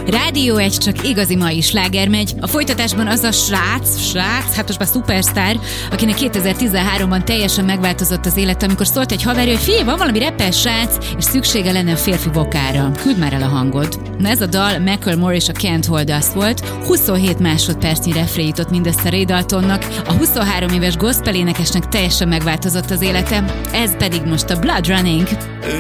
Rádió 1 csak igazi mai sláger megy. A folytatásban az a srác, hát most már szupersztár, akinek 2013-ban teljesen megváltozott az élet, amikor szólt egy haverja, hogy figyelj, van valami rappel srác, és szüksége lenne a férfi vokára. Küld már el a hangod. Na ez a dal Macklemore és a Can't Hold Us volt. 27 másodpercnyi refrén jutott mindössze Ray Daltonnak. A 23 éves gospel énekesnek teljesen megváltozott az élete. Ez pedig most a Blood Running.